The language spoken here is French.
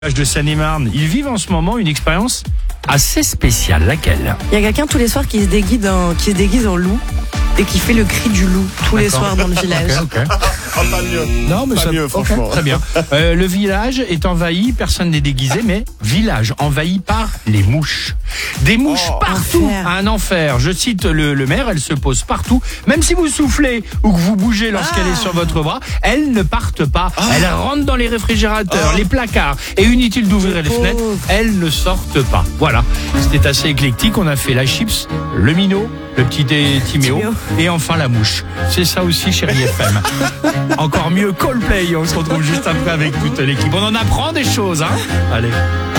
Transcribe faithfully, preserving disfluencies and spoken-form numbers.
De Seine-et-Marne, ils vivent en ce moment une expérience assez spéciale. Laquelle? Il y a quelqu'un tous les soirs qui se déguise en, qui se déguise en loup et qui fait le cri du loup tous les soirs dans le village. Okay, okay. Ah, pas mieux. Non, mais pas ça, mieux, franchement. Okay, très bien. Euh, le village est envahi, personne n'est déguisé, mais village envahi par les mouches. Des mouches Oh, partout, enfer. un enfer. Je cite le, le maire, elles se posent partout. Même si vous soufflez ou que vous bougez lorsqu'elle Ah. est sur votre bras, elles ne partent pas. Ah. Elles rentrent dans les réfrégérateurs, Ah. les placards. Et inutile d'ouvrir les Pauvre. fenêtres, elles ne sortent pas. Voilà. C'était assez éclectique. On a fait la chips, le minot, le petit dé- Timéo Timéo. et enfin la mouche. C'est ça aussi, chérie F M. Encore mieux, Coldplay. On se retrouve juste après avec toute l'équipe. On en apprend des choses, hein. Allez.